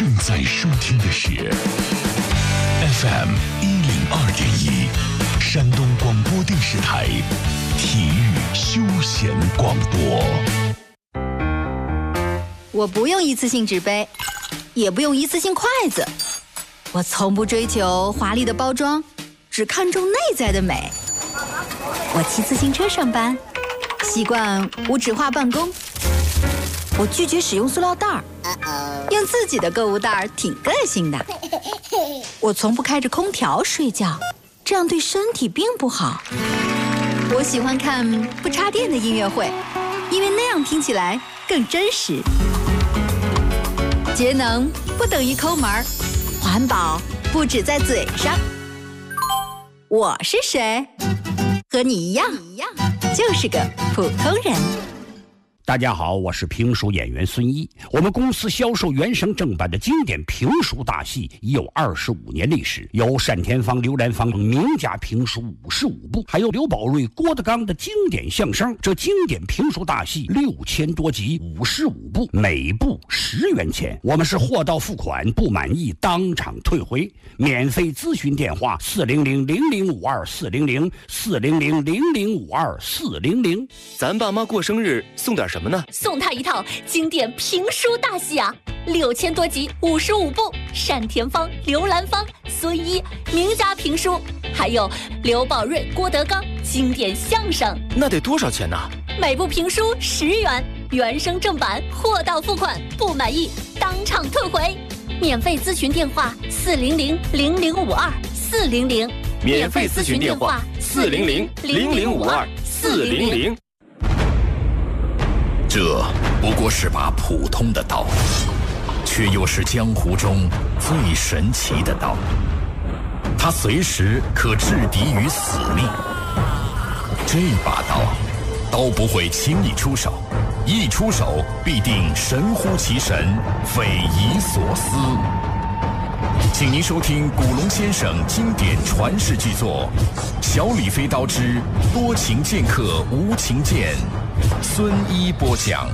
正在收听的是 FM 102.1山东广播电视台体育休闲广播。 我不用一次性纸杯，也不用一次性筷子，我从不追求华丽的包装，只看重内在的美。我骑自行车上班，习惯无纸化办公。我拒绝使用塑料袋儿，用自己的购物袋儿挺个性的。我从不开着空调睡觉，这样对身体并不好。我喜欢看不插电的音乐会，因为那样听起来更真实。节能不等于抠门儿，环保不止在嘴上。我是谁？和你一样，就是个普通人。 大家好，我是评书演员孙一。我们公司销售原声正版的经典评书大戏已有25年历史，有单田芳、刘兰芳名家评书55部，还有刘宝瑞、郭德纲的经典相声。这经典评书大戏6000多集，55部，每部10元钱。我们是货到付款，不满意当场退回。免费咨询电话400-0052-400，400-0052-400。 咱爸妈过生日送点什么呢？ 送他一套经典评书大戏啊，6000多集，55部，单田芳、刘兰芳、孙一名家评书，还有刘宝瑞、郭德纲经典相声。 那得多少钱呢？ 每部评书10元，原声正版，货到付款，不满意当场退回。免费咨询电话400-0052-400， 免费咨询电话400-0052-400。 这不过是把普通的刀，却又是江湖中最神奇的刀。它随时可制敌于死地。这把刀不会轻易出手，一出手必定神乎其神，匪夷所思。请您收听古龙先生经典传世巨作《小李飞刀之多情剑客无情剑》，孙一播讲。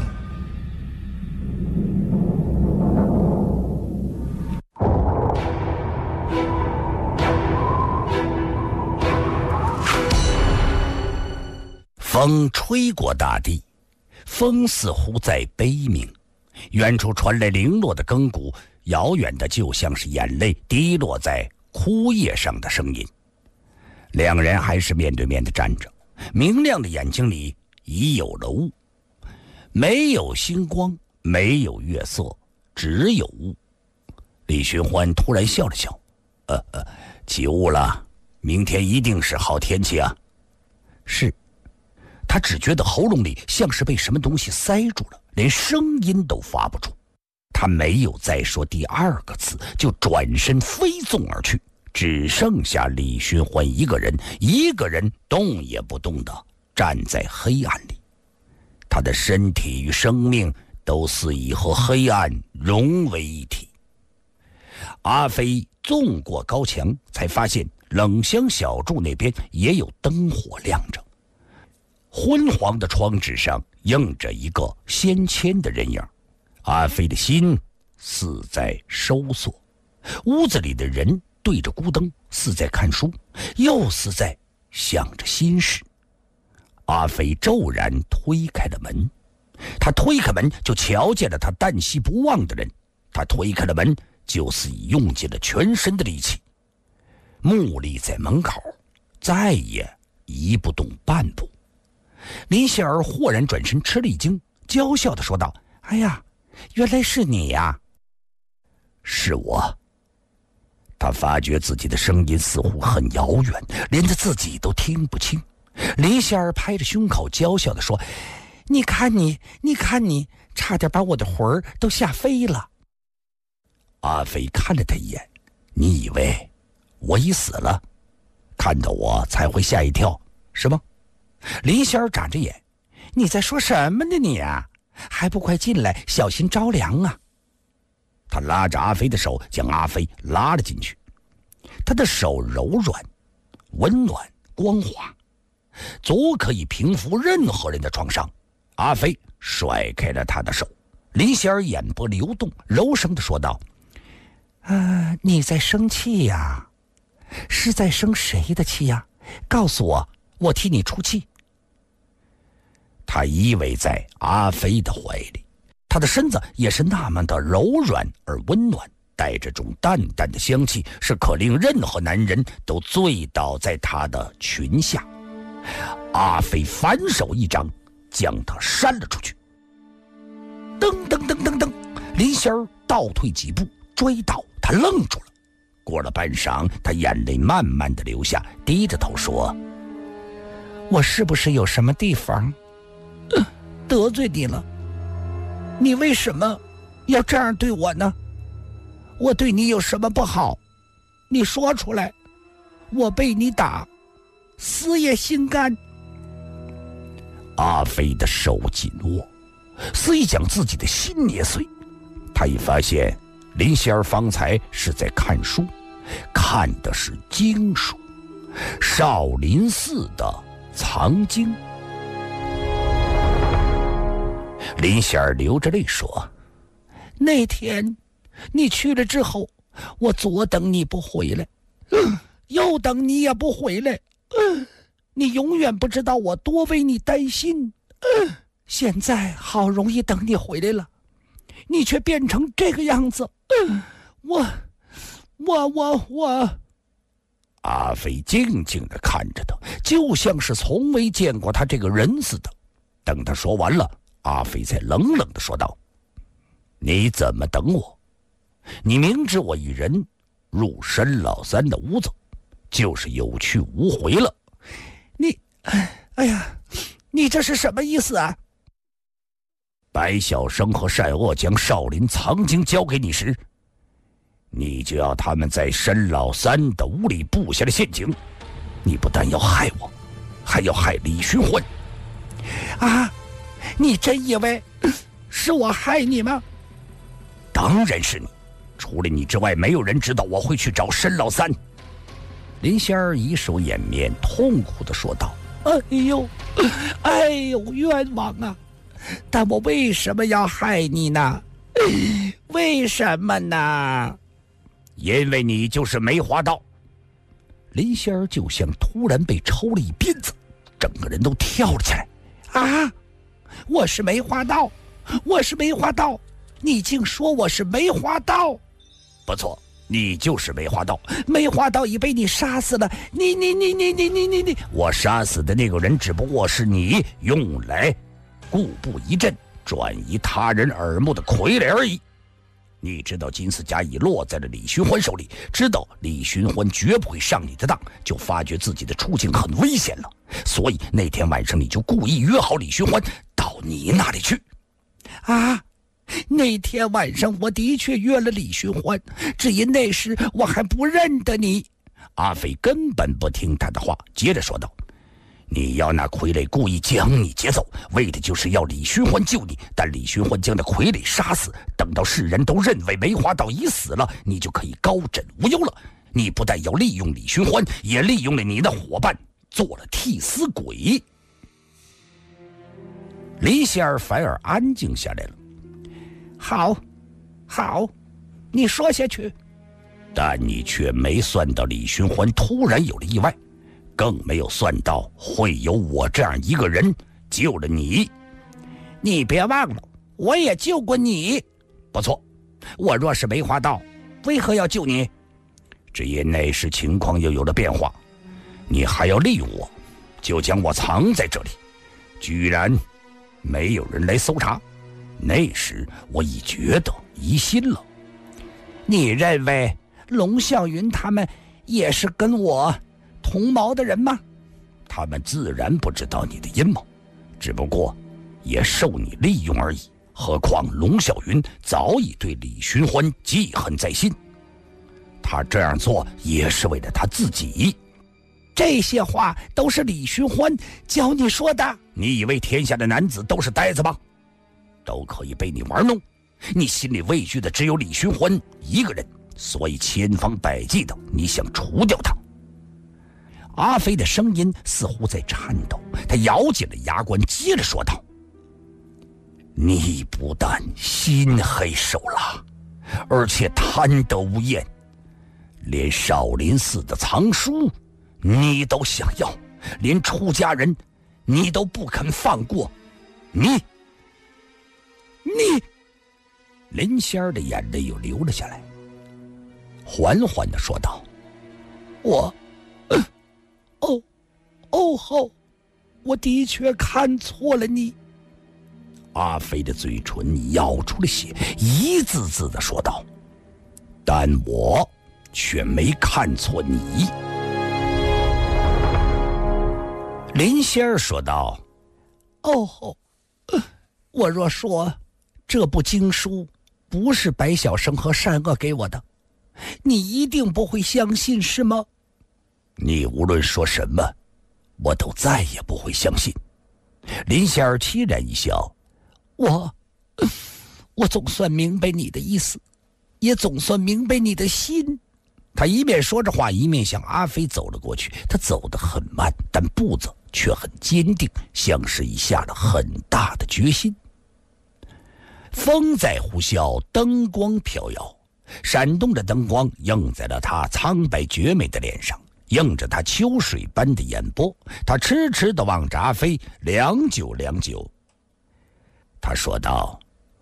风吹过大地，风似乎在悲鸣，远处传来零落的亘古，遥远的就像是眼泪滴落在枯叶上的声音。两人还是面对面的站着，明亮的眼睛里已有了雾，没有星光，没有月色，只有雾。李寻欢突然笑了笑，起雾了，明天一定是好天气啊。是，他只觉得喉咙里像是被什么东西塞住了，连声音都发不出。他没有再说第二个字，就转身飞纵而去，只剩下李寻欢一个人动也不动地站在黑暗里。他的身体与生命都似已和黑暗融为一体。阿飞纵过高墙，才发现冷香小筑那边也有灯火亮着，昏黄的窗纸上映着一个先前的人影。阿飞的心似在收缩，屋子里的人对着孤灯，似在看书，又似在想着心事。阿飞骤然推开了门，他推开门就瞧见了他旦夕不忘的人，他推开了门就似已用尽了全身的力气，目立在门口，再也移不动半步。林仙儿豁然转身，吃了一惊，娇笑地说道：“哎呀，原来是你呀！”是我。他发觉自己的声音似乎很遥远，连他自己都听不清。林仙儿拍着胸口娇笑地说：“你看你，差点把我的魂儿都吓飞了。”阿飞看了他一眼：“你以为我已死了？看到我才会吓一跳，是吗？”林仙儿眨着眼：“你在说什么呢你啊？还不快进来，小心着凉啊！”他拉着阿飞的手，将阿飞拉了进去。他的手柔软、温暖、光滑，足可以平复任何人的创伤。阿飞甩开了他的手。林仙儿眼波流动，柔声地说道：“ 你在生气呀？是在生谁的气呀？告诉我，我替你出气。他依偎在阿飞的怀里，他的身子也是那么的柔软而温暖，带着种淡淡的香气，是可令任何男人都醉倒在他的裙下。阿飞反手一掌将他扇了出去。噔噔噔噔噔，林仙儿倒退几步追到，他愣住了。过了半晌，他眼泪慢慢的流下，低着头说：我是不是有什么地方得罪你了？你为什么要这样对我呢？我对你有什么不好？你说出来，我被你打，死也心甘。阿飞的手紧握，肆意将自己的心捏碎。他一发现林仙儿方才是在看书，看的是经书，少林寺的藏经。林仙儿流着泪说：那天你去了之后，我左等你不回来，右等你也不回来，你永远不知道我多为你担心。现在好容易等你回来了，你却变成这个样子。我阿飞静静地看着他，就像是从未见过他这个人似的。等他说完了，阿飞才冷冷地说道：你怎么等我？你明知我一人入申老三的屋子，就是有去无回了。哎呀，你这是什么意思啊？白晓生和单恶将少林藏经交给你时，你就要他们在申老三的屋里布下了陷阱。你不但要害我，还要害李寻欢。啊，你真以为是我害你吗？当然是你，除了你之外，没有人知道我会去找申老三。林仙儿以手掩面，痛苦地说道：哎呦，冤枉啊！但我为什么要害你呢？为什么呢？因为你就是梅花道。林仙儿就像突然被抽了一鞭子，整个人都跳了起来。啊！我是梅花道，我是梅花道！你竟说我是梅花道？不错，你就是梅花道。梅花道已被你杀死了。你！我杀死的那个人只不过是你用来固步一阵、转移他人耳目的傀儡而已。你知道金丝甲已落在了李寻欢手里，知道李寻欢绝不会上你的当，就发觉自己的处境很危险了，所以那天晚上你就故意约好李寻欢到你那里去。啊！那天晚上我的确约了李寻欢，只因那时我还不认得你。阿飞根本不听他的话，接着说道：你要那傀儡故意将你劫走，为的就是要李寻欢救你，但李寻欢将那傀儡杀死，等到世人都认为梅花道已死了，你就可以高枕无忧了。你不但要利用李寻欢，也利用了你的伙伴，做了替死鬼。林仙儿反而安静下来了。好，你说下去。但你却没算到李寻欢突然有了意外，更没有算到会有我这样一个人救了你。你别忘了，我也救过你。不错，我若是梅花道，为何要救你？只因那时情况又有了变化，你还要利用我，就将我藏在这里，居然没有人来搜查。那时我已觉得疑心了。你认为龙啸云他们也是跟我同谋的人吗？他们自然不知道你的阴谋，只不过也受你利用而已。何况龙啸云早已对李寻欢记恨在心，他这样做也是为了他自己。这些话都是李寻欢教你说的？你以为天下的男子都是呆子吗？都可以被你玩弄。你心里畏惧的只有李寻欢一个人，所以千方百计的你想除掉他。阿飞的声音似乎在颤抖，他咬紧了牙关，接着说道：你不但心黑手辣， 而且贪得无厌，连少林寺的藏书你都想要，连出家人你都不肯放过。你林仙儿的眼泪又流了下来，缓缓地说道：好，我的确看错了你。阿飞的嘴唇咬出了血，一字字地说道：但我却没看错你。林仙儿说道：我若说这部经书不是白晓生和善恶给我的，你一定不会相信，是吗？你无论说什么，我都再也不会相信。林仙儿凄然一笑：我总算明白你的意思，也总算明白你的心。他一面说着话，一面向阿飞走了过去。他走得很慢，但步子却很坚定，像是已下了很大的决心。风在呼啸，灯光飘摇，闪动的灯光映在了他苍白绝美的脸上，映着他秋水般的眼波。他痴痴地望着阿飞，良久。他说道：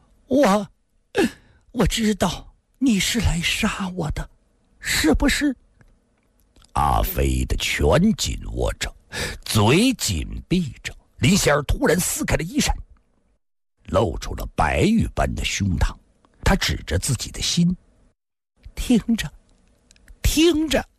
我知道你是来杀我的，是不是？阿飞的拳紧握着，嘴紧闭着。林仙儿突然撕开了衣衫，露出了白玉般的胸膛。他指着自己的心：听着，